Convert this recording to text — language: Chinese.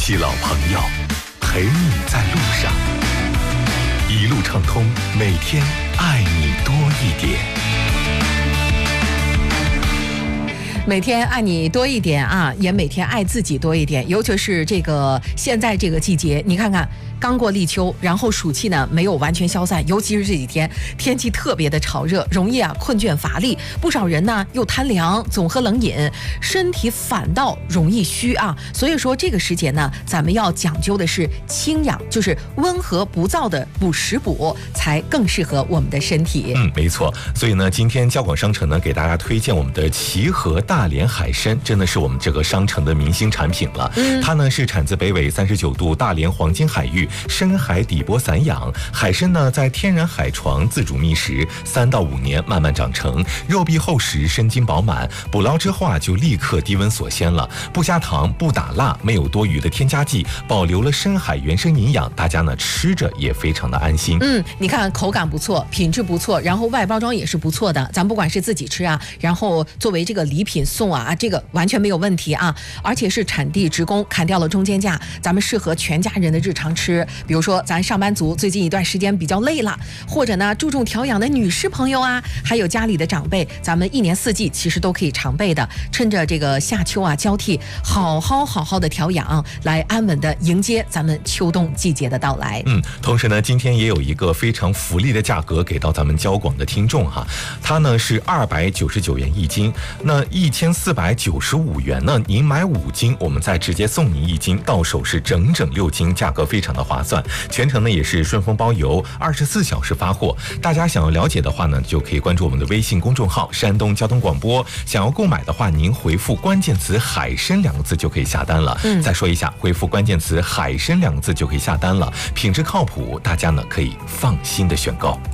起老朋友，陪你在路上，一路畅通，每天爱你多一点。 每天爱你多一点啊，也每天爱自己多一点。尤其是现在这个季节，你看看刚过立秋，然后暑气呢没有完全消散，尤其是这几天天气特别的潮热，容易困倦乏力，不少人呢又贪凉，总喝冷饮，身体反倒容易虚啊。所以说这个时节呢，咱们要讲究的是清养，就是温和不燥的补食补，才更适合我们的身体。 没错。所以呢，今天交广商城呢给大家推荐我们的齐禾大连海参，真的是我们这个商城的明星产品了。它呢是产自北纬39度大连黄金海域深海底波散养海参呢，在天然海床自主觅食3到5年慢慢长成，肉壁厚实，身筋饱满。捕捞之后就立刻低温锁鲜了，不加糖，不打蜡，没有多余的添加剂，保留了深海原生营养，大家呢吃着也非常的安心。 你看口感不错，品质不错，然后外包装也是不错的。咱不管是自己吃啊，然后作为这个礼品送啊，这个完全没有问题啊。而且是产地直供，砍掉了中间价，咱们适合全家人的日常吃。比如说咱上班族最近一段时间比较累了，或者呢注重调养的女士朋友啊，还有家里的长辈，咱们一年四季其实都可以常备的。趁着这个夏秋交替，好好的调养，来安稳的迎接咱们秋冬季节的到来。 同时呢，今天也有一个非常福利的价格给到咱们交广的听众哈，它呢是299元1斤，那1495元呢，您买5斤，我们再直接送您1斤，到手是整6斤，价格非常的划算。全程呢也是顺丰包邮，24小时发货。大家想要了解的话呢，就可以关注我们的微信公众号山东交通广播。想要购买的话，您回复关键词海参2个字就可以下单了。再说一下，回复关键词海参2个字就可以下单了，品质靠谱，大家呢可以放心的选购。